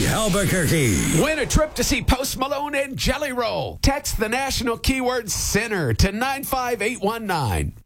Albuquerque. Win a trip to see Post Malone and Jelly Roll. Text the national keyword sinner to 95819.